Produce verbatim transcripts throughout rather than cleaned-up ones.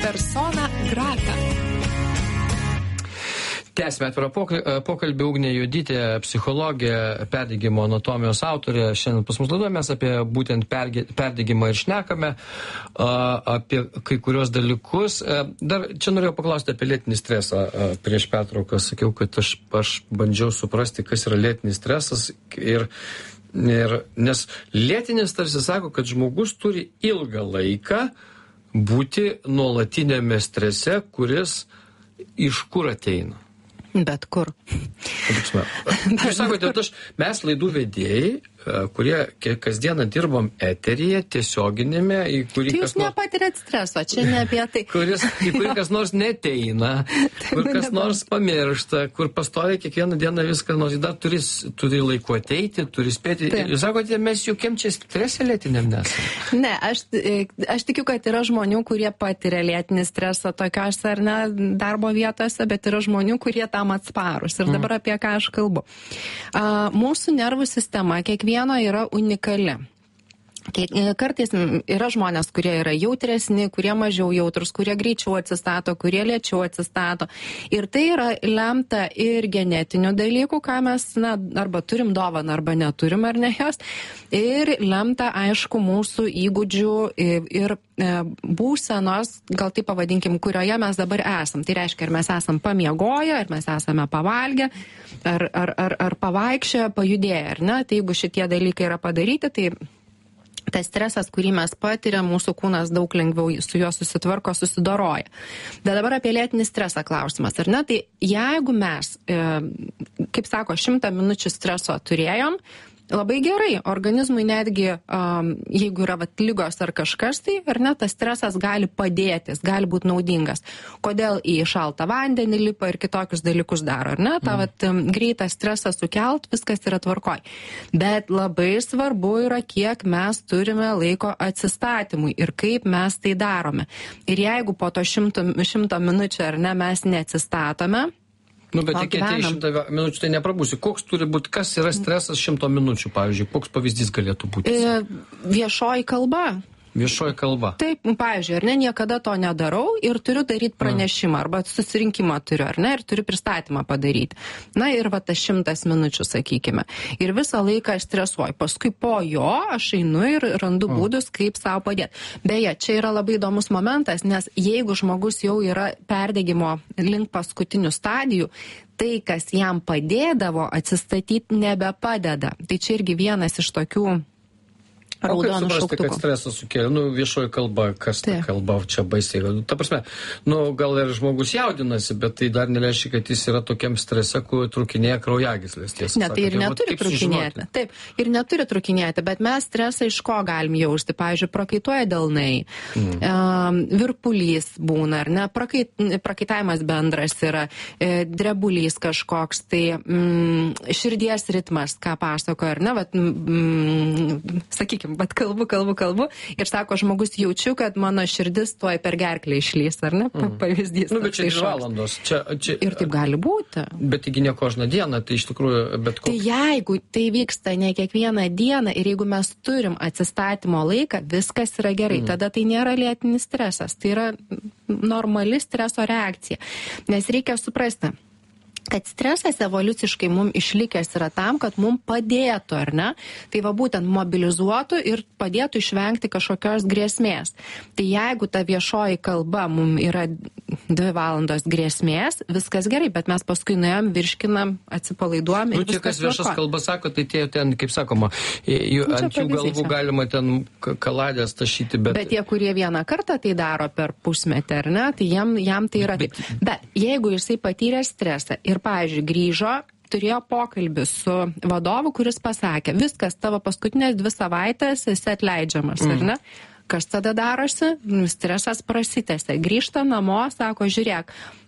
Persona grata. Tęsime atvirą pokalbį. Ugnė Juodytė, psichologė, perdegimo anatomijos autorė. Šiandien pas mus laidoje mes apie būtent perdegimą ir šnekame, apie kai kurios dalykus. Dar čia norėjau paklausti apie lėtinį stresą. Prieš pertrauką sakiau, kad aš, aš bandžiau suprasti, kas yra lėtinis stresas. Ir, ir, nes lėtinis tarsi sako, kad žmogus turi ilgą laiką būti nuolatinėme strese, kuris iš kur ateina. Bet kur. Jūs sakote, aš, mes laidų vedėjai, kurie kasdieną dirbam eteryje, tiesioginėme, į kurį tai kas jūs nors... nepatiriat streso, čia ne apie tai. Kuris, į kurį kas nors neteina, kur kas nors pamiršta, kur pastoviai kiekvieną dieną viską nors, dar turi, turi laiku ateiti, turi spėti. Taip. Jūs sakote, mes jokiem čia stresą lėtiniam nesame. Ne, aš, aš tikiu, kad yra žmonių, kurie patiria lėtinį stresą tokios ar ne darbo vietose, bet yra žmonių, kurie tam atsparus. Ir dabar apie ką aš kalbu. A, mūsų nervų sistema kiekvieną vieno yra unikali. Kartais yra žmonės, kurie yra jautresni, kurie mažiau jautrus, kurie greičiau atsistato, kurie lėčiau atsistato. Ir tai yra lemta ir genetinių dalykų, ką mes na, arba turim dovaną, arba neturim, ar ne jos. Ir lemta, aišku, mūsų įgūdžių ir, ir būsenos, gal tai pavadinkim, kurioje mes dabar esam. Tai reiškia, ar mes esam pamiegoję, ar mes esame pavalgę, ar, ar, ar, ar pavaikščioję, pajudėję, ar ne? Tai jeigu šitie dalykai yra padaryti, tai tas stresas, kurį mes patiriam, mūsų kūnas daug lengviau su juo susitvarko, susidoroja. Bet dabar apie lėtinį stresą klausimas, ar ne? Tai jeigu mes, kaip sako, šimtą minučių streso turėjom, labai gerai, organizmui netgi, um, jeigu yra vat, lygos ar kažkas, tai ar ne, tas stresas gali padėtis, gali būti naudingas. Kodėl į šaltą vandenį lipa ir kitokius dalykus daro, ar ne? Ta vat, um, greitą stresą sukelt, viskas yra tvarkoj. Bet labai svarbu yra, kiek mes turime laiko atsistatymui ir kaip mes tai darome. Ir jeigu po to šimto, šimto minučių, ar ne, mes neatsistatome, Nu, bet iki atėjai šimtą minučių tai neprabūsi. Koks turi būti, kas yra stresas šimto minučių, pavyzdžiui? Koks pavyzdys galėtų būti? E, viešoji kalba. Viešoji kalba. Taip, pavyzdžiui, ar ne, niekada to nedarau ir turiu daryti pranešimą, arba susirinkimą turiu, ar ne, ir turiu pristatymą padaryti. Na ir va tas šimtas minučių, sakykime. Ir visą laiką aš stresuoju. Paskui po jo aš einu ir randu būdus, kaip savo padėti. Beje, čia yra labai įdomus momentas, nes jeigu žmogus jau yra perdegimo link paskutinių stadijų, tai, kas jam padėdavo atsistatyti, nebepadeda. Tai čia irgi vienas iš tokių O kaip suprasti, kad stresą sukėlė? Nu, viešoji kalba, kas ta kalba čia baisiai. Ta prasme, nu, gal ir žmogus jaudinasi, bet tai dar nereiškia, kad jis yra tokiam strese, kur trukinėja kraujagyslės. Ne, tai ir neturi trukinėti. Taip, ir neturi trukinėti, bet mes stresą iš ko galim jausti? Pavyzdžiui, prakaituoja delnai, mm. um, virpulys būna, ar ne, Prakait, prakaitavimas bendras yra, e, drebulys kažkoks, tai mm, širdies ritmas, ką pasako, ar ne, vat, mm, sakykim, bet kalbu, kalbu, kalbu ir sako žmogus, jaučiu, kad mano širdis tuoj per gerklę išlys, ar ne? Mm. Pavyzdys. Nu, bet čia dvi valandos. Čia, čia, ir taip gali būti. Bet taigi ne kožną dieną, tai iš tikrųjų, bet koks. Tai jeigu tai vyksta ne kiekvieną dieną ir jeigu mes turim atsistatymo laiką, viskas yra gerai, mm. tada tai nėra lėtinis stresas, tai yra normali streso reakcija. Nes reikia suprasti, kad stresas evoliuciškai mums išlikęs yra tam, kad mums padėtų, ar ne? Tai va būtent mobilizuotų ir padėtų išvengti kažkokios grėsmės. Tai jeigu ta viešoji kalba mums yra dvi valandos grėsmės, viskas gerai, bet mes paskui nuėjom, virškinam, atsipalaiduojam. Nu, tie, kas viešas kalbas sako, tai tie ten, kaip sakoma, jų, nu, ant jų galvų galima ten kaladės tašyti, bet... Bet tie, kurie vieną kartą tai daro per pusmetį, ar ne, tai jam, jam tai yra... Bet, bet jeigu jisai patyrė stresą ir, pavyzdžiui, grįžo, turėjo pokalbį su vadovu, kuris pasakė, viskas, tavo paskutinės dvi savaitės esi atleidžiamas, mm. ar ne? Kas tada darosi? Stresas prasitęsia. Grįžta namo, sako, žiūrėk,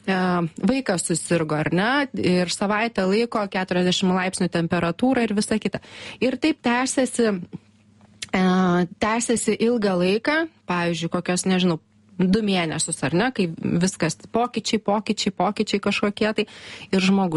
vaikas susirgo, ar ne? Ir savaitę laiko keturiasdešimt laipsnių temperatūra ir visa kita. Ir taip tęsiasi, tęsiasi ilgą laiką, pavyzdžiui, kokios, nežinau, du mėnesius, ar ne, kai viskas pokyčiai, pokyčiai, pokyčiai kažkokie tai ir žmogus